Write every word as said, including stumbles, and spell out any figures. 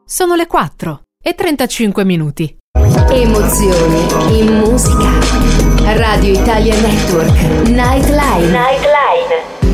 Sono le quattro e trentacinque minuti. Emozioni in musica. Radio Italia Network. Nightline. Nightline.